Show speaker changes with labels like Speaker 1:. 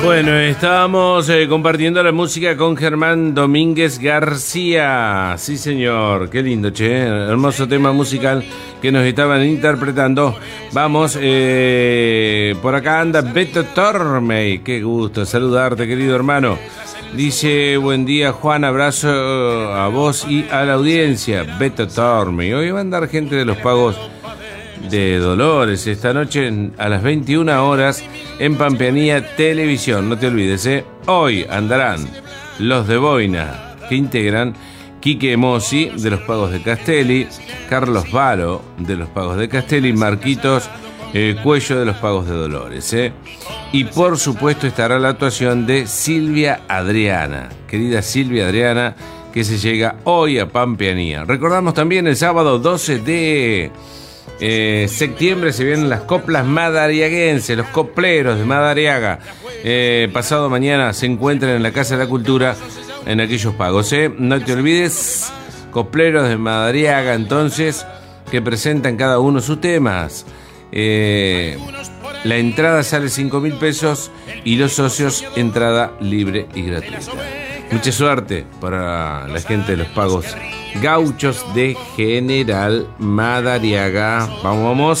Speaker 1: Bueno, estábamos compartiendo la música con Germán Domínguez García. Sí, señor, qué lindo, che. Hermoso tema musical que nos estaban interpretando. Vamos, por acá anda Beto Tormey. Qué gusto saludarte, querido hermano. Dice, buen día, Juan, abrazo a vos y a la audiencia. Beto Tormey. Hoy va a andar gente de los pagos de Dolores esta noche a las 21 horas en Pampeanía Televisión. No te olvides, hoy andarán los de Boina, que integran Quique Mossi de los Pagos de Castelli, Carlos Varo de los Pagos de Castelli, Marquitos Cuello de los Pagos de Dolores, y por supuesto estará la actuación de Silvia Adriana, querida Silvia Adriana, que se llega hoy a Pampeanía. Recordamos también el sábado 12 de septiembre se vienen las coplas madariaguenses, los copleros de Madariaga. Pasado mañana se encuentran en la Casa de la Cultura en aquellos pagos. No te olvides, copleros de Madariaga, entonces, que presentan cada uno sus temas. La entrada sale 5.000 pesos y los socios entrada libre y gratuita. Mucha suerte para la gente de los pagos gauchos de General Madariaga. Vamos, vamos.